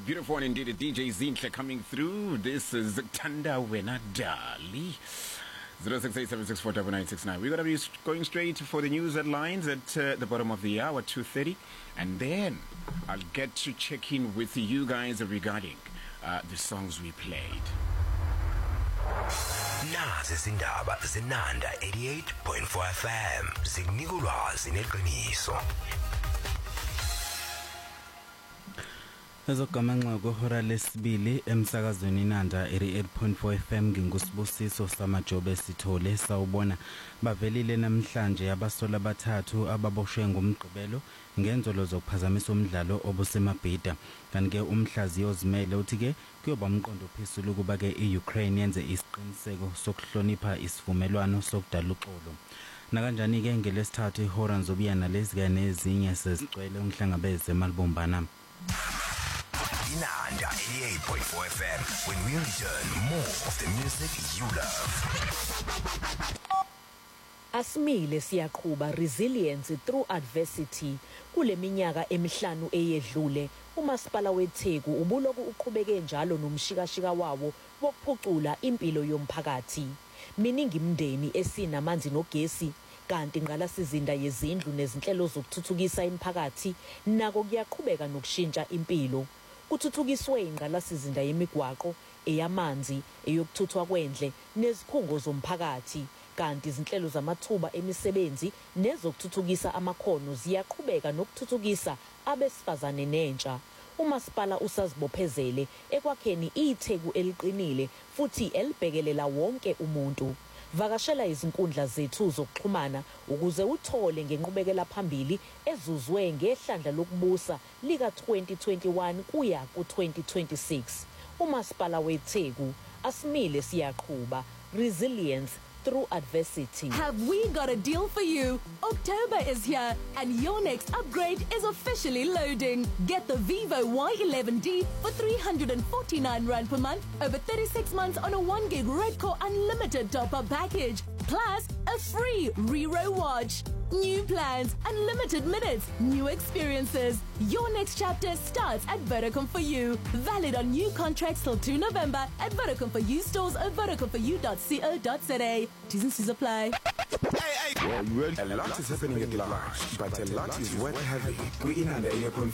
Beautiful one indeed, DJ Zinhle coming through. This is Tanda Wena Dali. 0687649969. We're going to be going straight for the news headlines at the bottom of the hour, 2:30. And then I'll get to check in with you guys regarding the songs we played. Nazi izindaba zenanda 88.4 FM zikunika ulwazi neqiniso. Ezogamanxa kohora lesibili emsakazweni Nanda 88.4 FM ngingusibusiso samajobe sithole sawubona bavelile namhlanje abasola bathathu ababoshwe ngomgqibelo ngenzolo zokuphazamisa umdlalo obusemabhida kanti ke umhlazi ozimele uthi ke kuyoba umqondo phezulu kuba ke iUkraine yenze isiqiniseko sokuhlonipha isivumelwano sokudala uxolo nakanjani ke ngelesithathu ihora nzobiyana lezikane ezinye sezicwele umhlangabeze eMalbombana. Nanda 88.4 FM. When we return, more of the music you love. Asimile siyaqhuba resilience through adversity. Kule minyaka emihlanu eyedlule, uMasipala weTheku ubuloku uqhubeke njalo nomshikashika wawo wokuphucula impilo yomphakathi. Miningi imndeni esinamanzi nogesi kanti ingqalasizinda yezindlu nezinhlelo zokuthuthukisa imiphakathi nako kuyaqhubeka nokushintsha impilo. Kuthuthukiswe ingqalasizinda yemigwaqo, eyamanzi, eyokuthuthwa kwendle nezikhungo zomphakathi, kanti izinhlelo zamathuba emisebenzi nezokuthuthukisa amakhono ziyaqhubeka nokuthuthukisa abesifazane nentsha. uMasipala usazibophezele ekwakheni iTheku eliqinile futhi elibhekelela wonke umuntu. Vakashela izinkundla zethu zokuxhumana ukuze uthole ngenqubekela phambili ezuzwe ngehlandla lokubusa lika 2021 kuya ku2026. uMasipala weTheku asimile siyaqhuba resilience through adversity. Have we got a deal for you? October is here and your next upgrade is officially loading. Get the Vivo Y11D for 349 Rand per month over 36 months on a 1 gig Redcore unlimited top-up package. Plus a free Rero watch. New plans, unlimited minutes, new experiences. Your next chapter starts at Vodacom for You. Valid on new contracts till 2 November at Vodacom for You stores or vodacomforyou.co.za. T's and C's apply. A lot is happening at large, but a lot is worth having. We in